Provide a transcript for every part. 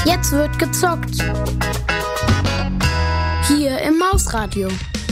Jetzt wird gezockt. Hier im Mausradio.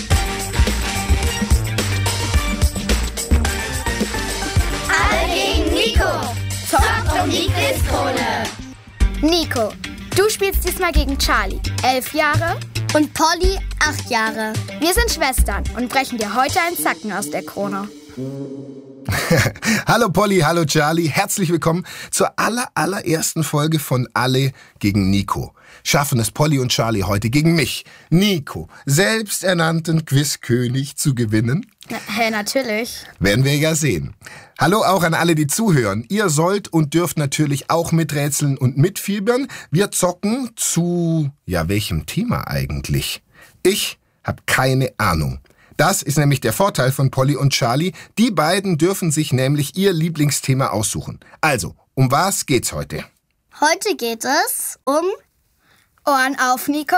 Alle gegen Nico. Zockt um die Quizkrone. Nico, du spielst diesmal gegen Charlie, 11 Jahre. Und Polly, 8 Jahre. Wir sind Schwestern und brechen dir heute einen Zacken aus der Krone. Hallo Polly, hallo Charlie, herzlich willkommen zur allerersten Folge von Alle gegen Nico. Schaffen es Polly und Charlie heute gegen mich, Nico, selbsternannten Quizkönig, zu gewinnen? Natürlich. Werden wir ja sehen. Hallo auch an alle, die zuhören. Ihr sollt und dürft natürlich auch miträtseln und mitfiebern. Wir zocken zu, welchem Thema eigentlich? Ich habe keine Ahnung. Das ist nämlich der Vorteil von Polly und Charlie. Die beiden dürfen sich nämlich ihr Lieblingsthema aussuchen. Also, um was geht's heute? Heute geht es um Ohren auf, Nico.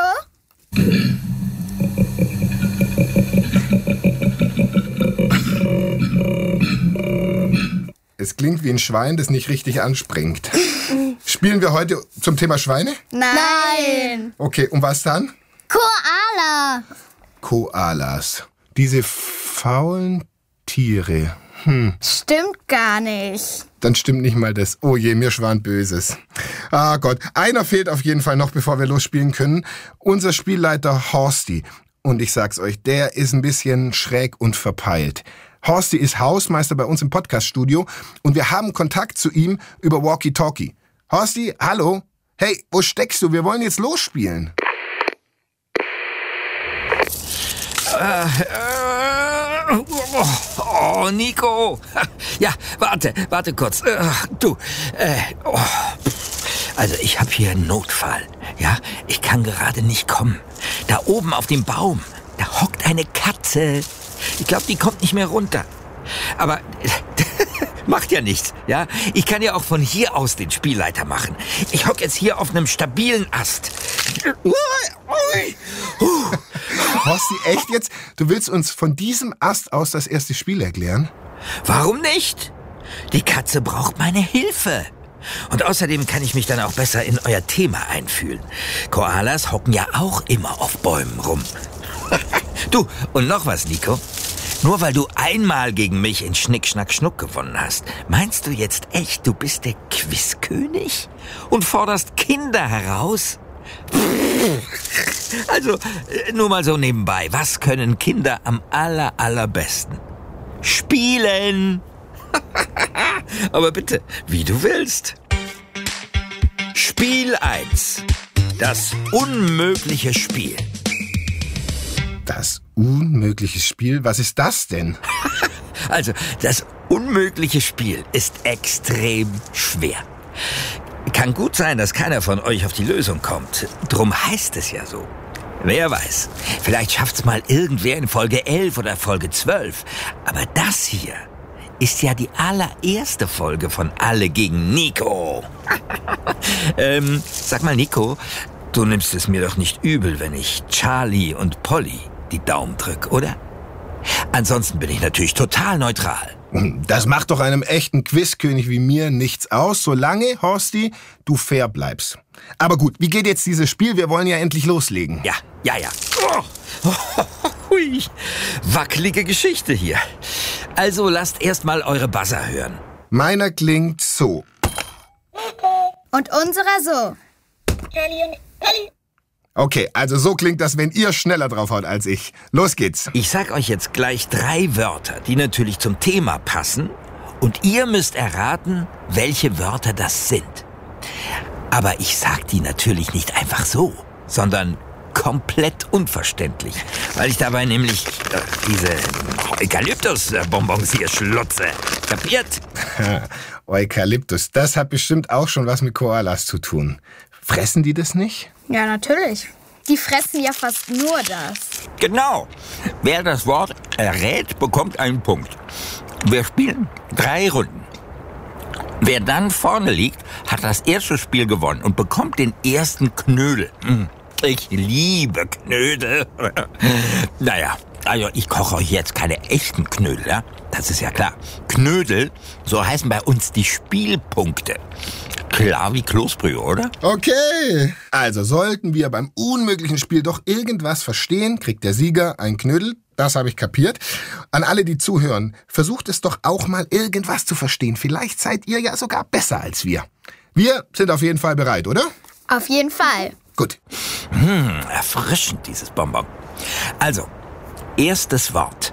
Es klingt wie ein Schwein, das nicht richtig anspringt. Spielen wir heute zum Thema Schweine? Nein. Okay, um was dann? Koala. Koalas. Diese faulen Tiere. Stimmt gar nicht. Dann stimmt nicht mal das. Oh je, mir schwant Böses. Ah Gott, einer fehlt auf jeden Fall noch, bevor wir losspielen können. Unser Spielleiter Horsti. Und ich sag's euch, der ist ein bisschen schräg und verpeilt. Horsti ist Hausmeister bei uns im Podcaststudio und wir haben Kontakt zu ihm über Walkie-Talkie. Horsti, hallo? Hey, wo steckst du? Wir wollen jetzt losspielen. Oh, Nico. Ja, warte kurz. Also ich habe hier einen Notfall. Ja, ich kann gerade nicht kommen. Da oben auf dem Baum, da hockt eine Katze. Ich glaube, die kommt nicht mehr runter. Aber macht ja nichts, ja? Ich kann ja auch von hier aus den Spielleiter machen. Ich hock jetzt hier auf einem stabilen Ast. Horsti, echt jetzt? Du willst uns von diesem Ast aus das erste Spiel erklären? Warum nicht? Die Katze braucht meine Hilfe. Und außerdem kann ich mich dann auch besser in euer Thema einfühlen. Koalas hocken ja auch immer auf Bäumen rum. Du, und noch was, Nico. Nur weil du einmal gegen mich in Schnick, Schnack, Schnuck gewonnen hast, meinst du jetzt echt, du bist der Quizkönig? Und forderst Kinder heraus? Also, nur mal so nebenbei. Was können Kinder am allerbesten? Spielen! Aber bitte, wie du willst. Spiel 1. Das unmögliche Spiel. Das unmögliche Spiel? Was ist das denn? Also, das unmögliche Spiel ist extrem schwer. Kann gut sein, dass keiner von euch auf die Lösung kommt. Drum heißt es ja so. Wer weiß, vielleicht schafft's mal irgendwer in Folge 11 oder Folge 12. Aber das hier ist ja die allererste Folge von Alle gegen Nico. Sag mal, Nico, du nimmst es mir doch nicht übel, wenn ich Charlie und Polly die Daumen drück, oder? Ansonsten bin ich natürlich total neutral. Das macht doch einem echten Quizkönig wie mir nichts aus, solange, Horsti, du fair bleibst. Aber gut, wie geht jetzt dieses Spiel? Wir wollen ja endlich loslegen. Ja. Hui, wackelige Geschichte hier. Also lasst erst mal eure Buzzer hören. Meiner klingt so. Und unserer so. Okay, also so klingt das, wenn ihr schneller draufhaut als ich. Los geht's. Ich sag euch jetzt gleich 3 Wörter, die natürlich zum Thema passen. Und ihr müsst erraten, welche Wörter das sind. Aber ich sag die natürlich nicht einfach so, sondern komplett unverständlich. Weil ich dabei nämlich diese Eukalyptus-Bonbons hier schlutze. Kapiert? Eukalyptus, das hat bestimmt auch schon was mit Koalas zu tun. Fressen die das nicht? Ja, natürlich. Die fressen ja fast nur das. Genau. Wer das Wort errät, bekommt einen Punkt. Wir spielen 3 Runden. Wer dann vorne liegt, hat das erste Spiel gewonnen und bekommt den ersten Knödel. Ich liebe Knödel. Naja, also ich koche euch jetzt keine echten Knödel, ja? Das ist ja klar. Knödel, so heißen bei uns die Spielpunkte. Klar wie Kloßbrühe, oder? Okay. Also sollten wir beim unmöglichen Spiel doch irgendwas verstehen, kriegt der Sieger einen Knödel. Das habe ich kapiert. An alle, die zuhören, versucht es doch auch mal irgendwas zu verstehen. Vielleicht seid ihr ja sogar besser als wir. Wir sind auf jeden Fall bereit, oder? Auf jeden Fall. Gut. Erfrischend, dieses Bonbon. Also, erstes Wort.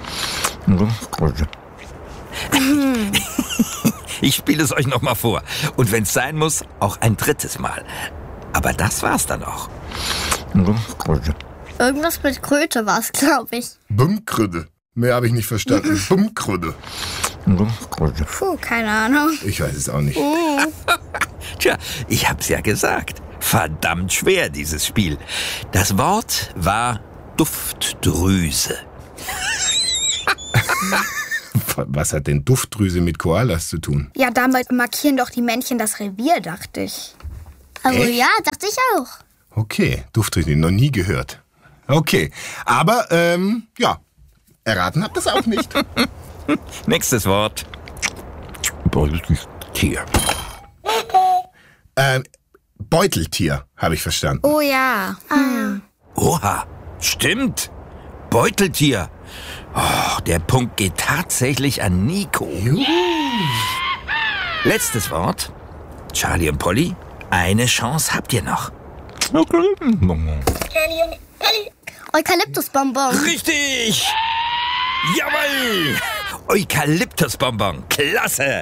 Ich spiele es euch noch mal vor. Und wenn es sein muss, auch ein drittes Mal. Aber das war's dann auch. Irgendwas mit Kröte war es, glaube ich. Bumkrüde. Mehr habe ich nicht verstanden. Bumkrüde. Puh, keine Ahnung. Ich weiß es auch nicht. Tja, ich hab's ja gesagt. Verdammt schwer, dieses Spiel. Das Wort war Duftdrüse. Was hat denn Duftdrüse mit Koalas zu tun? Ja, damit markieren doch die Männchen das Revier, dachte ich. Also Echt? ja, dachte ich auch. Okay, Duftdrüse, noch nie gehört. Okay, aber, ja, erraten habt ihr es auch nicht. Nächstes Wort. Beuteltier. Beuteltier, habe ich verstanden. Oh ja. Oha, stimmt. Beuteltier. Oh, der Punkt geht tatsächlich an Nico. Letztes Wort. Charlie und Polly, eine Chance habt ihr noch. Eukalyptusbonbon. Richtig! Jawohl! Eukalyptusbonbon, klasse!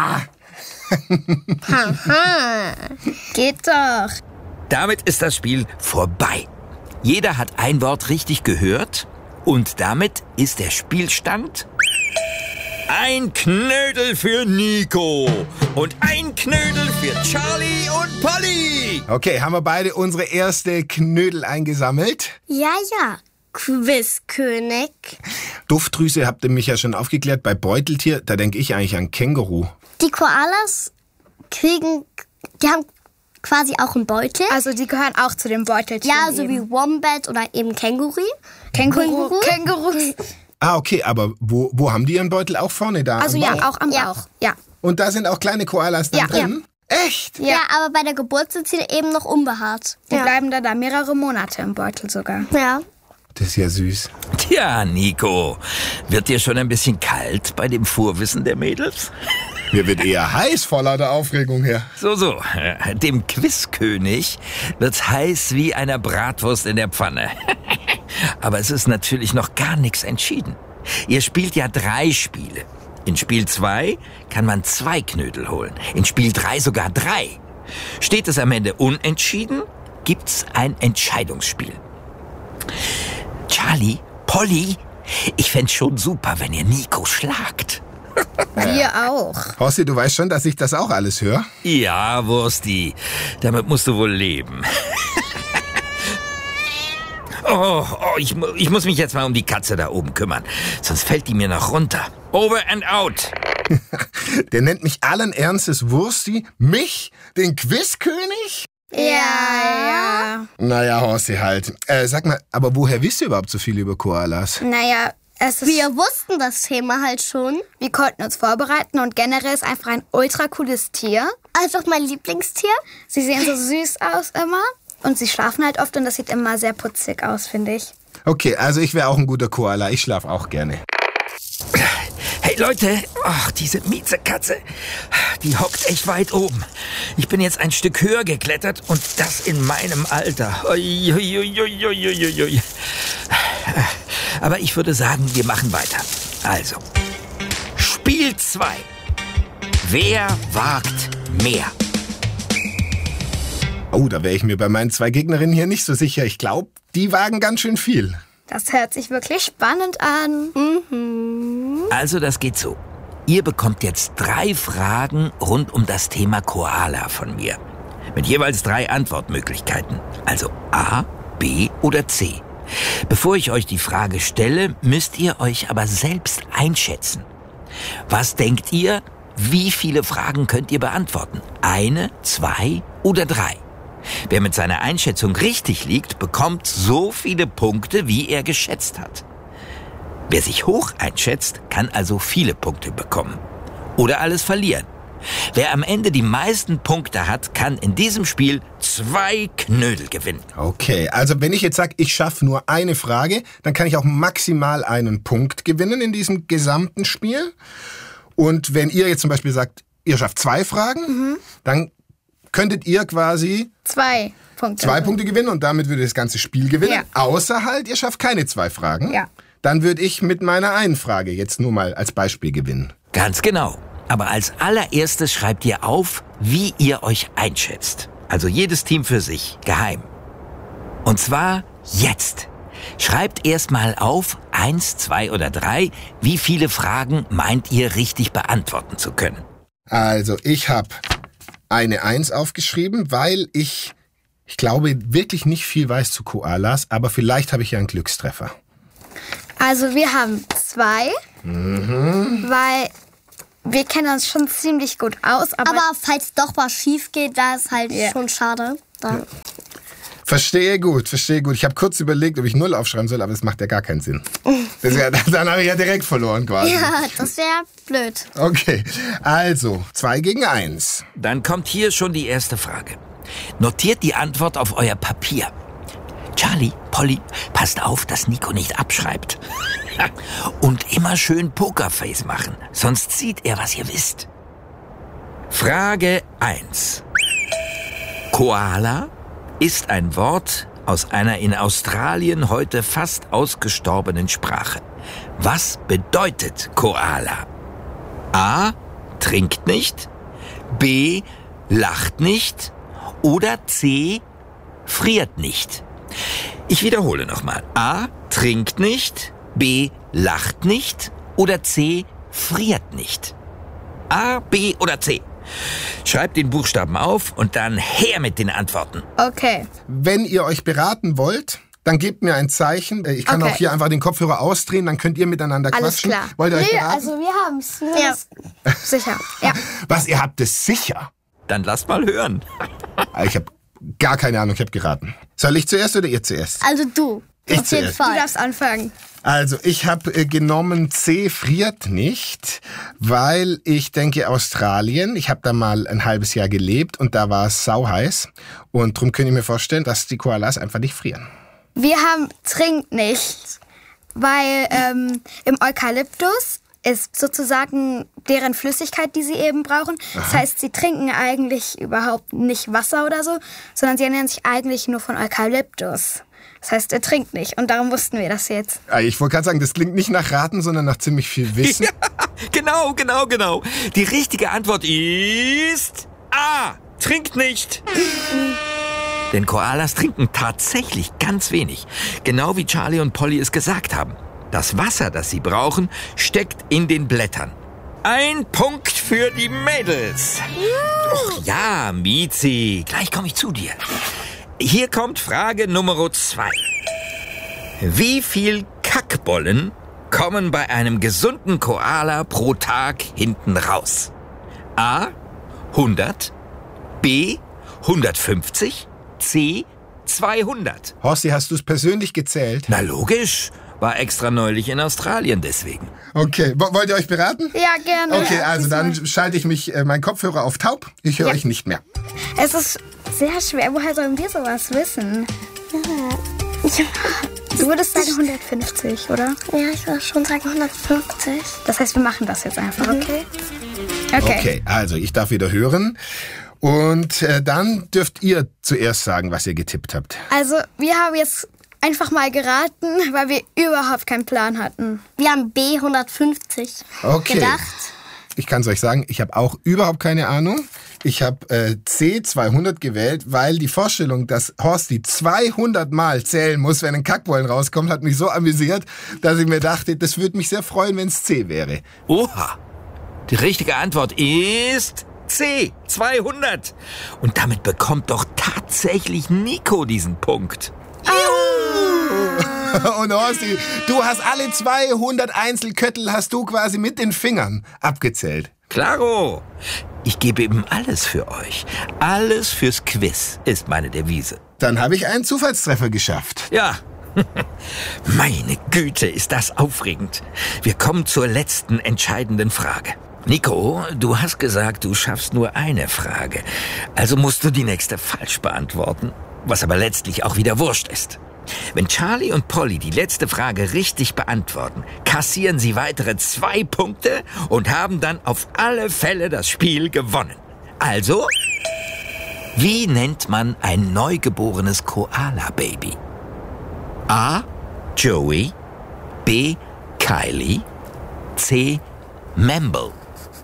Geht doch. Damit ist das Spiel vorbei. Jeder hat ein Wort richtig gehört und damit ist der Spielstand ein Knödel für Nico und ein Knödel für Charlie und Polly. Okay, haben wir beide unsere erste Knödel eingesammelt? Ja. Quizkönig. Duftdrüse habt ihr mich ja schon aufgeklärt. Bei Beuteltier, da denke ich eigentlich an Känguru. Die Koalas die haben quasi auch einen Beutel. Also die gehören auch zu den Beuteltieren. Ja, so wie Wombat oder eben Känguru. Känguru. Ah, okay, aber wo haben die ihren Beutel? Auch vorne da? Also am ja, Bauch? auch am Bauch. Ja. Und da sind auch kleine Koalas dann drin? Echt? Ja, aber bei der Geburt sind sie eben noch unbehaart. Die bleiben da mehrere Monate im Beutel sogar. Ja. Das ist ja süß. Tja, Nico, wird dir schon ein bisschen kalt bei dem Vorwissen der Mädels? Mir wird eher heiß vor lauter Aufregung her. So, dem Quizkönig wird's heiß wie einer Bratwurst in der Pfanne. Aber es ist natürlich noch gar nichts entschieden. Ihr spielt ja 3 Spiele. In Spiel 2 kann man 2 Knödel holen. In Spiel 3 sogar 3. Steht es am Ende unentschieden, gibt's ein Entscheidungsspiel. Charlie, Polly, ich fänd's schon super, wenn ihr Nico schlagt. Wir auch. Horsti, du weißt schon, dass ich das auch alles höre? Ja, Wursti, damit musst du wohl leben. Ich muss mich jetzt mal um die Katze da oben kümmern, sonst fällt die mir noch runter. Over and out. Der nennt mich allen Ernstes Wursti? Mich? Den Quizkönig? Ja. Naja, Horsti halt. Sag mal, aber woher wisst ihr überhaupt so viel über Koalas? Naja, es ist... Wir wussten das Thema halt schon. Wir konnten uns vorbereiten und generell ist einfach ein ultra cooles Tier. Einfach mein Lieblingstier. Sie sehen so süß aus immer und sie schlafen halt oft und das sieht immer sehr putzig aus, finde ich. Okay, also ich wäre auch ein guter Koala. Ich schlafe auch gerne. Hey Leute, diese Miezekatze, die hockt echt weit oben. Ich bin jetzt ein Stück höher geklettert und das in meinem Alter. Uiuiuiuiui. Aber ich würde sagen, wir machen weiter. Also, Spiel 2. Wer wagt mehr? Oh, da wäre ich mir bei meinen 2 Gegnerinnen hier nicht so sicher. Ich glaube, die wagen ganz schön viel. Das hört sich wirklich spannend an. Also, das geht so. Ihr bekommt jetzt 3 Fragen rund um das Thema Koala von mir. Mit jeweils 3 Antwortmöglichkeiten. Also A, B oder C. Bevor ich euch die Frage stelle, müsst ihr euch aber selbst einschätzen. Was denkt ihr, wie viele Fragen könnt ihr beantworten? 1, 2 oder 3? Wer mit seiner Einschätzung richtig liegt, bekommt so viele Punkte, wie er geschätzt hat. Wer sich hoch einschätzt, kann also viele Punkte bekommen. Oder alles verlieren. Wer am Ende die meisten Punkte hat, kann in diesem Spiel 2 Knödel gewinnen. Okay, also wenn ich jetzt sage, ich schaffe nur eine Frage, dann kann ich auch maximal einen Punkt gewinnen in diesem gesamten Spiel. Und wenn ihr jetzt zum Beispiel sagt, ihr schafft 2 Fragen, dann könntet ihr quasi 2 Punkte. 2 Punkte gewinnen und damit würde das ganze Spiel gewinnen. Ja. Außer halt, ihr schafft keine 2 Fragen. Ja. Dann würde ich mit meiner einen Frage jetzt nur mal als Beispiel gewinnen. Ganz genau. Aber als allererstes schreibt ihr auf, wie ihr euch einschätzt. Also jedes Team für sich, geheim. Und zwar jetzt. Schreibt erst mal auf, 1, 2 oder 3, wie viele Fragen meint ihr richtig beantworten zu können. Also ich habe eine 1 aufgeschrieben, weil ich glaube wirklich nicht viel weiß zu Koalas, aber vielleicht habe ich ja einen Glückstreffer. Also wir haben 2, weil wir kennen uns schon ziemlich gut aus. Aber falls doch was schief geht, wäre es halt schon schade. Da. Verstehe gut. Ich habe kurz überlegt, ob ich 0 aufschreiben soll, aber es macht ja gar keinen Sinn. Dann habe ich ja direkt verloren quasi. Ja, das wäre blöd. Okay, also 2 gegen 1. Dann kommt hier schon die erste Frage. Notiert die Antwort auf euer Papier. Charlie, Polly, passt auf, dass Nico nicht abschreibt. Und immer schön Pokerface machen, sonst sieht er, was ihr wisst. Frage 1. Koala ist ein Wort aus einer in Australien heute fast ausgestorbenen Sprache. Was bedeutet Koala? A. Trinkt nicht. B. Lacht nicht. Oder C. Friert nicht. Ich wiederhole nochmal. A. Trinkt nicht. B. Lacht nicht. Oder C. Friert nicht. A, B oder C. Schreibt den Buchstaben auf und dann her mit den Antworten. okay. Wenn ihr euch beraten wollt, dann gebt mir ein Zeichen. Ich kann Okay. auch hier einfach den Kopfhörer ausdrehen, dann könnt ihr miteinander Alles quatschen. klar. Wollt ihr euch Nee, beraten? also wir haben es. Ja. Sicher. Ja. Was, ihr habt es sicher? Dann lasst mal hören. Ich habe gar keine Ahnung, ich habe geraten. Soll ich zuerst oder ihr zuerst? Also du. Ich Auf jeden zuerst. Du Fall. darfst anfangen. Also ich habe genommen C friert nicht, weil ich denke Australien, ich habe da mal ein halbes Jahr gelebt und da war es sauheiß und darum könnte ich mir vorstellen, dass die Koalas einfach nicht frieren. Wir haben trinkt nicht, weil im Eukalyptus ist sozusagen deren Flüssigkeit, die sie eben brauchen. Das heißt, sie trinken eigentlich überhaupt nicht Wasser oder so, sondern sie ernähren sich eigentlich nur von Eukalyptus. Das heißt, er trinkt nicht und darum wussten wir das jetzt. Ich wollte gerade sagen, das klingt nicht nach Raten, sondern nach ziemlich viel Wissen. Genau. Die richtige Antwort ist A. Trinkt nicht. Denn Koalas trinken tatsächlich ganz wenig. Genau wie Charlie und Polly es gesagt haben. Das Wasser, das sie brauchen, steckt in den Blättern. 1 Punkt für die Mädels. Och ja, Miezi, gleich komme ich zu dir. Hier kommt Frage Nummer 2. Wie viel Kackbollen kommen bei einem gesunden Koala pro Tag hinten raus? A. 100. B. 150. C. 200. Horsti, hast du es persönlich gezählt? Na logisch, war extra neulich in Australien deswegen. Okay, wollt ihr euch beraten? Ja, gerne. Okay, also dann schalte ich meinen Kopfhörer auf taub. Ich höre euch nicht mehr. Es ist sehr schwer. Woher sollen wir sowas wissen? Du würdest sagen 150, oder? Ja, ich würde schon sagen 150. Das heißt, wir machen das jetzt einfach, okay? Okay, also ich darf wieder hören. Und dann dürft ihr zuerst sagen, was ihr getippt habt. Also, wir haben jetzt einfach mal geraten, weil wir überhaupt keinen Plan hatten. Wir haben B 150 Okay. gedacht. Ich kann es euch sagen, ich habe auch überhaupt keine Ahnung. Ich habe C 200 gewählt, weil die Vorstellung, dass Horsti 200 Mal zählen muss, wenn ein Kackbollen rauskommt, hat mich so amüsiert, dass ich mir dachte, das würde mich sehr freuen, wenn es C wäre. Oha, die richtige Antwort ist C. 200. Und damit bekommt doch tatsächlich Nico diesen Punkt. Und Horsti, du hast alle 200 Einzelköttel hast du quasi mit den Fingern abgezählt. Klaro. Ich gebe eben alles für euch. Alles fürs Quiz ist meine Devise. Dann habe ich einen Zufallstreffer geschafft. Ja. Meine Güte, ist das aufregend. Wir kommen zur letzten entscheidenden Frage. Nico, du hast gesagt, du schaffst nur eine Frage. Also musst du die nächste falsch beantworten. Was aber letztlich auch wieder wurscht ist. Wenn Charlie und Polly die letzte Frage richtig beantworten, kassieren sie weitere 2 Punkte und haben dann auf alle Fälle das Spiel gewonnen. Also, wie nennt man ein neugeborenes Koala-Baby? A. Joey, B. Kylie, C. Mamble.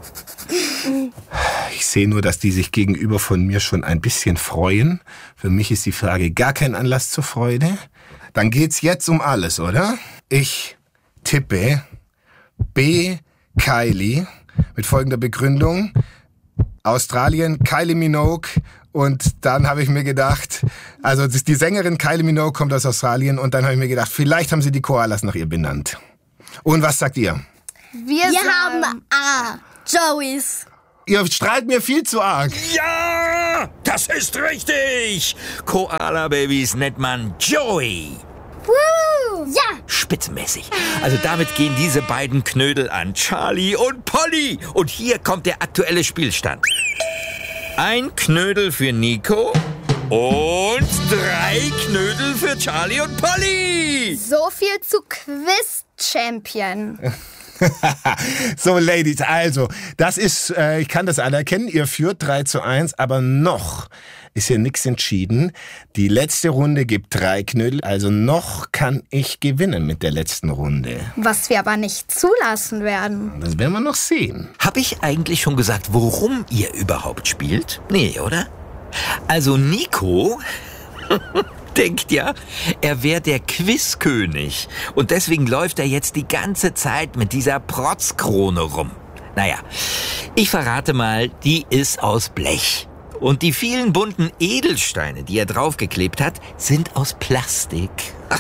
Ich sehe nur, dass die sich gegenüber von mir schon ein bisschen freuen. Für mich ist die Frage gar kein Anlass zur Freude. Dann geht's jetzt um alles, oder? Ich tippe B. Kylie mit folgender Begründung. Australien, Kylie Minogue. Und dann habe ich mir gedacht, also die Sängerin Kylie Minogue kommt aus Australien. Und dann habe ich mir gedacht, vielleicht haben sie die Koalas nach ihr benannt. Und was sagt ihr? Wir haben A. Joeys. Ihr strahlt mir viel zu arg. Ja, das ist richtig. Koala-Babys nennt man Joey. Woo! Ja. Spitzenmäßig. Also damit gehen diese beiden Knödel an Charlie und Polly. Und hier kommt der aktuelle Spielstand. 1 Knödel für Nico und 3 Knödel für Charlie und Polly. So viel zu Quiz-Champion. So, Ladies, also, das ist, ich kann das anerkennen, ihr führt 3:1, aber noch ist hier nichts entschieden. Die letzte Runde gibt 3 Knödel, also noch kann ich gewinnen mit der letzten Runde. Was wir aber nicht zulassen werden. Das werden wir noch sehen. Hab ich eigentlich schon gesagt, worum ihr überhaupt spielt? Nee, oder? Also Nico denkt ja, er wäre der Quizkönig. Und deswegen läuft er jetzt die ganze Zeit mit dieser Protzkrone rum. Naja, ich verrate mal, die ist aus Blech. Und die vielen bunten Edelsteine, die er draufgeklebt hat, sind aus Plastik.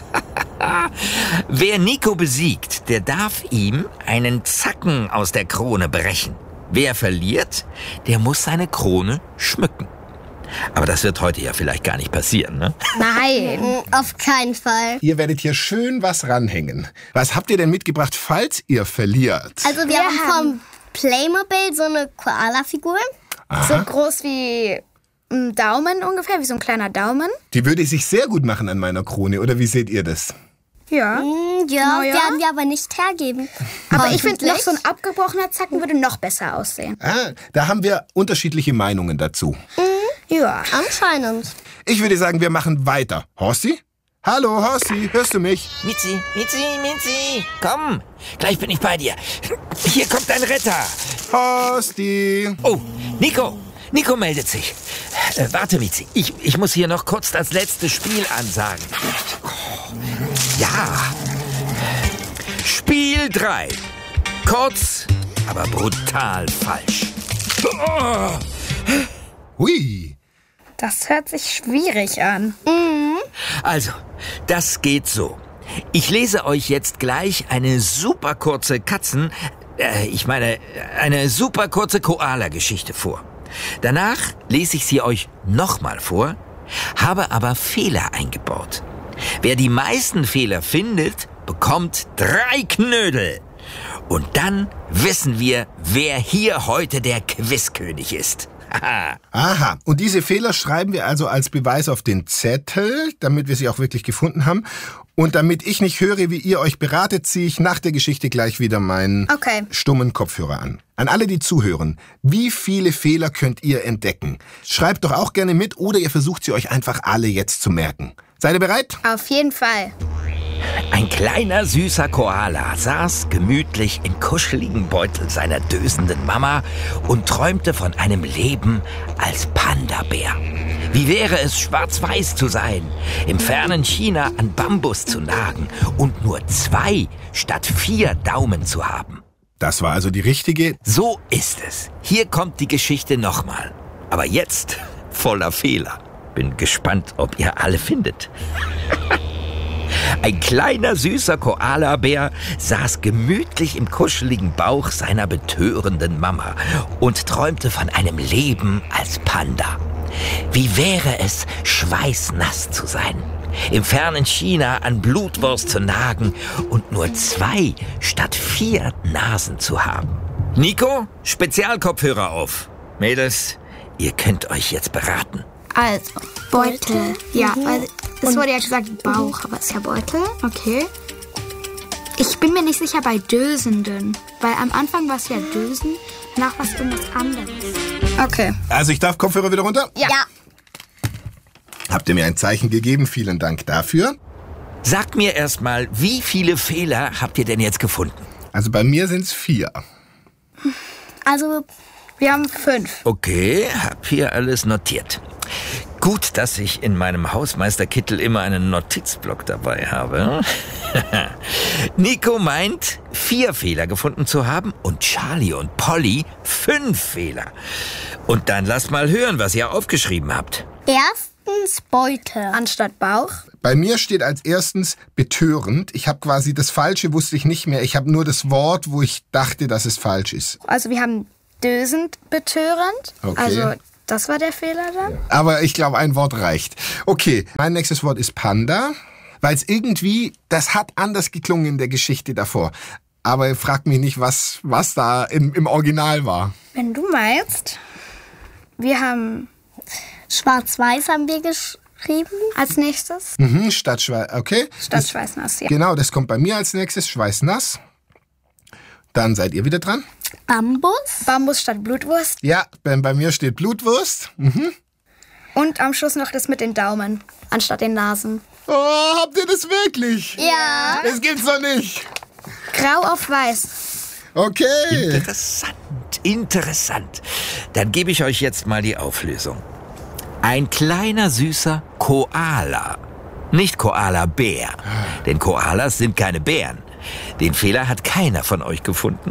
Wer Nico besiegt, der darf ihm einen Zacken aus der Krone brechen. Wer verliert, der muss seine Krone schmücken. Aber das wird heute ja vielleicht gar nicht passieren, ne? Nein. Auf keinen Fall. Ihr werdet hier schön was ranhängen. Was habt ihr denn mitgebracht, falls ihr verliert? Also wir haben vom Playmobil so eine Koala-Figur. So groß wie ein Daumen ungefähr, wie so ein kleiner Daumen. Die würde sich sehr gut machen an meiner Krone, oder wie seht ihr das? Ja. Ja, ja. werden wir aber nicht hergeben. Aber ich finde, noch so ein abgebrochener Zacken würde noch besser aussehen. Da haben wir unterschiedliche Meinungen dazu. Ja. Anscheinend. Ich würde sagen, wir machen weiter. Horsti? Hallo, Horsti, hörst du mich? Mitzi, komm, gleich bin ich bei dir. Hier kommt dein Retter. Horsti. Oh, Nico meldet sich. Warte, Mitzi, ich muss hier noch kurz das letzte Spiel ansagen. Ja. Spiel 3. Kurz, aber brutal falsch. Oh. Hui. Das hört sich schwierig an. Also, das geht so. Ich lese euch jetzt gleich eine super kurze eine super kurze Koala-Geschichte vor. Danach lese ich sie euch nochmal vor, habe aber Fehler eingebaut. Wer die meisten Fehler findet, bekommt 3 Knödel. Und dann wissen wir, wer hier heute der Quizkönig ist. Aha, und diese Fehler schreiben wir also als Beweis auf den Zettel, damit wir sie auch wirklich gefunden haben. Und damit ich nicht höre, wie ihr euch beratet, ziehe ich nach der Geschichte gleich wieder meinen stummen Kopfhörer an. An alle, die zuhören, wie viele Fehler könnt ihr entdecken? Schreibt doch auch gerne mit oder ihr versucht sie euch einfach alle jetzt zu merken. Seid ihr bereit? Auf jeden Fall. Ein kleiner, süßer Koala saß gemütlich im kuscheligen Beutel seiner dösenden Mama und träumte von einem Leben als Panda-Bär. Wie wäre es, schwarz-weiß zu sein, im fernen China an Bambus zu nagen und nur 2 statt 4 Daumen zu haben? Das war also die richtige. So ist es. Hier kommt die Geschichte nochmal. Aber jetzt voller Fehler. Bin gespannt, ob ihr alle findet. Ein kleiner, süßer Koala-Bär saß gemütlich im kuscheligen Bauch seiner betörenden Mama und träumte von einem Leben als Panda. Wie wäre es, schweißnass zu sein, im fernen China an Blutwurst zu nagen und nur 2 statt 4 Nasen zu haben? Nico, Spezialkopfhörer auf. Mädels, ihr könnt euch jetzt beraten. Also, Beutel. Ja, also, es wurde ja gesagt Bauch, aber es ist ja Beutel. Okay. Ich bin mir nicht sicher bei Dösenden, weil am Anfang war es ja Dösen, danach war es irgendwas anderes. Okay. Also ich darf Kopfhörer wieder runter? Ja. Habt ihr mir ein Zeichen gegeben? Vielen Dank dafür. Sagt mir erstmal, wie viele Fehler habt ihr denn jetzt gefunden? Also bei mir sind es 4. Also, Wir haben 5. Okay, hab hier alles notiert. Gut, dass ich in meinem Hausmeisterkittel immer einen Notizblock dabei habe. Nico meint, 4 Fehler gefunden zu haben und Charlie und Polly 5 Fehler. Und dann lasst mal hören, was ihr aufgeschrieben habt. erstens Beutel. Anstatt Bauch. Bei mir steht als erstens betörend. Ich habe quasi das Falsche wusste ich nicht mehr. Ich habe nur das Wort, wo ich dachte, dass es falsch ist. Also wir haben dösend betörend. Okay. Also das war der Fehler dann. Aber ich glaube, ein Wort reicht. Okay, mein nächstes Wort ist Panda, weil es irgendwie, das hat anders geklungen in der Geschichte davor. Aber frag mich nicht, was da im Original war. Wenn du meinst, wir haben Schwarz-Weiß haben wir geschrieben. als nächstes Statt Schweiß, okay. statt Schweißnass. Ja. Genau, das kommt bei mir als nächstes, Schweißnass. Dann seid ihr wieder dran. Bambus. Bambus statt Blutwurst. Ja, bei mir steht Blutwurst. Und am Schluss noch das mit den Daumen anstatt den Nasen. Oh, habt ihr das wirklich? Ja. Das gibt's doch nicht. Grau auf weiß. Okay. Interessant. Dann gebe ich euch jetzt mal die Auflösung. Ein kleiner, süßer Koala. Nicht Koala-Bär. Denn Koalas sind keine Bären. Den Fehler hat keiner von euch gefunden.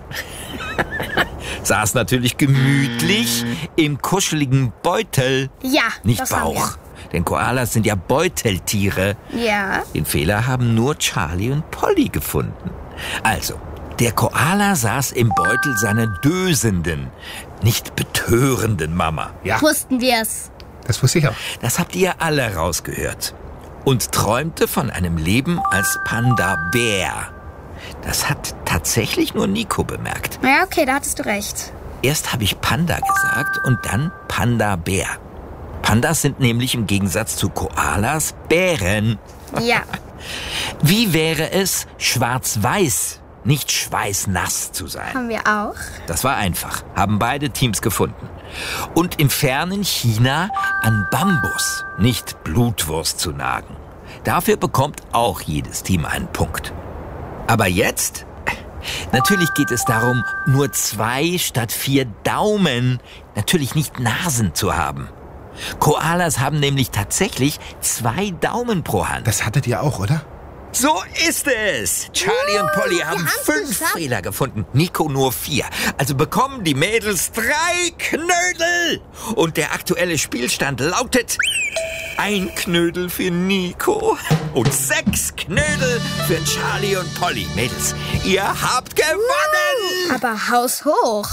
Saß natürlich gemütlich im kuscheligen Beutel. Ja, Nicht das haben Bauch. Denn Koalas sind ja Beuteltiere. Ja. Den Fehler haben nur Charlie und Polly gefunden. Also, der Koala saß im Beutel seiner dösenden, nicht betörenden Mama. Ja, Wussten wir es. das wusste ich auch. Das habt ihr alle rausgehört. Und träumte von einem Leben als Panda-Bär. Das hat tatsächlich nur Nico bemerkt. Ja, okay, da hattest du recht. Erst habe ich Panda gesagt und dann Panda-Bär. Pandas sind nämlich im Gegensatz zu Koalas Bären. Ja. Wie wäre es, schwarz-weiß, nicht schweißnass zu sein? Haben wir auch. Das war einfach, haben beide Teams gefunden. Und im fernen China an Bambus, nicht Blutwurst zu nagen. Dafür bekommt auch jedes Team einen Punkt. Aber jetzt? Natürlich geht es darum, nur 2 statt 4 Daumen, natürlich nicht Nasen zu haben. Koalas haben nämlich tatsächlich 2 Daumen pro Hand. Das hattet ihr auch, oder? So ist es. Charlie und Polly haben 5 Fehler gefunden, Nico nur 4. Also bekommen die Mädels 3 Knödel. Und der aktuelle Spielstand lautet: 1 Knödel für Nico und 6 Knödel für Charlie und Polly. Mädels, ihr habt gewonnen. Aber haushoch.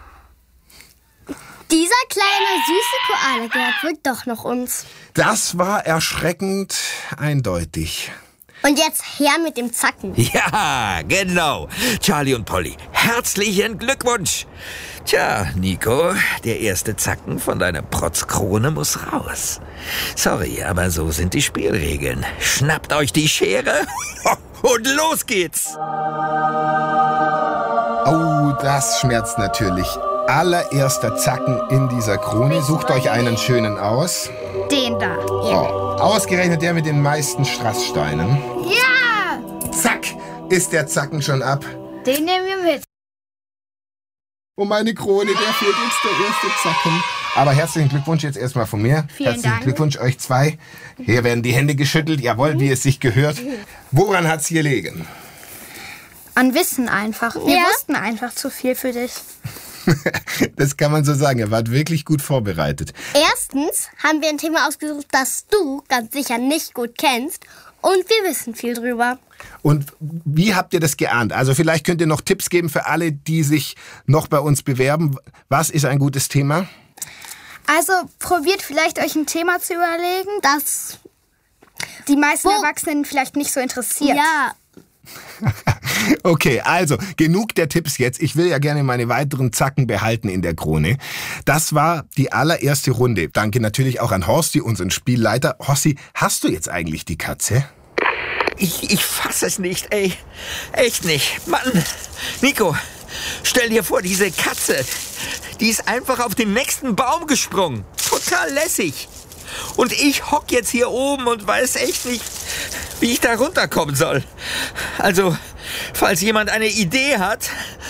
Dieser kleine, süße Koala gehört wohl doch noch uns. Das war erschreckend eindeutig. Und jetzt her mit dem Zacken. Ja, genau. Charlie und Polly, herzlichen Glückwunsch. Tja, Nico, der erste Zacken von deiner Protzkrone muss raus. Sorry, aber so sind die Spielregeln. Schnappt euch die Schere und los geht's. Oh, das schmerzt natürlich. Allererster Zacken in dieser Krone. Sucht euch einen schönen aus. Den da. Oh, ausgerechnet der mit den meisten Strasssteinen. Ja! Zack, ist der Zacken schon ab. Den nehmen wir mit. Oh, meine Krone, der fehlt jetzt der erste Zacken. Aber herzlichen Glückwunsch jetzt erstmal von mir. Vielen herzlichen Dank. Glückwunsch euch 2. Hier werden die Hände geschüttelt. Jawohl, wie es sich gehört. Woran hat's hier gelegen? An Wissen einfach. Wir Ja. wussten einfach zu viel für dich. Das kann man so sagen. Ihr wart wirklich gut vorbereitet. Erstens haben wir ein Thema ausgesucht, das du ganz sicher nicht gut kennst. Und wir wissen viel drüber. Und wie habt ihr das geahnt? Also vielleicht könnt ihr noch Tipps geben für alle, die sich noch bei uns bewerben. Was ist ein gutes Thema? Also probiert vielleicht euch ein Thema zu überlegen, Das, die meisten Erwachsenen vielleicht nicht so interessiert. ja, Okay, also genug der Tipps jetzt. Ich will ja gerne meine weiteren Zacken behalten in der Krone. Das war die allererste Runde. Danke natürlich auch an Horsti, unseren Spielleiter. Horsti, hast du jetzt eigentlich die Katze? Ich fass es nicht, ey. Echt nicht. Mann, Nico, stell dir vor, diese Katze, die ist einfach auf den nächsten Baum gesprungen. Total lässig. Und ich hock jetzt hier oben und weiß echt nicht, wie ich da runterkommen soll. Also, falls jemand eine Idee hat.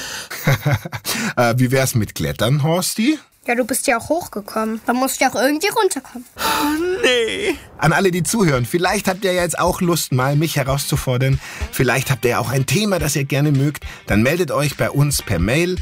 Wie wär's mit Klettern, Horsti? Ja, du bist ja auch hochgekommen. Man muss ja auch irgendwie runterkommen. Oh, nee. An alle, die zuhören, vielleicht habt ihr ja jetzt auch Lust, mal mich herauszufordern. Vielleicht habt ihr ja auch ein Thema, das ihr gerne mögt. Dann meldet euch bei uns per Mail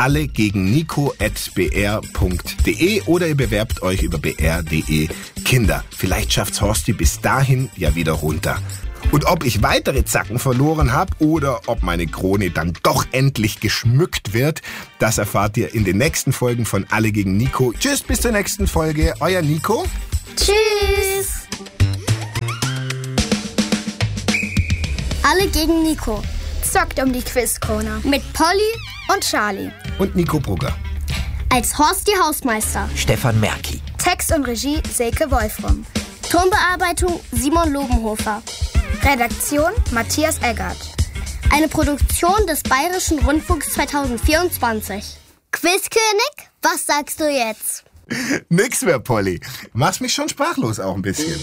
allegegenniko@br.de oder ihr bewerbt euch über br.de Kinder. Vielleicht schafft's Horsti bis dahin ja wieder runter. Und ob ich weitere Zacken verloren habe oder ob meine Krone dann doch endlich geschmückt wird, das erfahrt ihr in den nächsten Folgen von Alle gegen Nico. Tschüss, bis zur nächsten Folge. Euer Nico. Tschüss. Alle gegen Nico. Zockt um die Quizkrone. Mit Polly Und Charlie. Und Nico Brugger. als Horsti Hausmeister. Stefan Merki. Text und Regie Silke Wolfram. Tonbearbeitung Simon Lobenhofer. Redaktion Matthias Eggert. Eine Produktion des Bayerischen Rundfunks 2024. Quizkönig, was sagst du jetzt? Nix mehr, Polly. Machst mich schon sprachlos auch ein bisschen.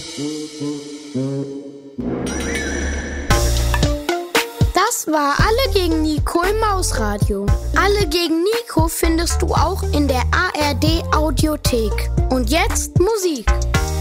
Das war Alle gegen Nico im Mausradio. Alle gegen Nico findest du auch in der ARD Audiothek. Und jetzt Musik.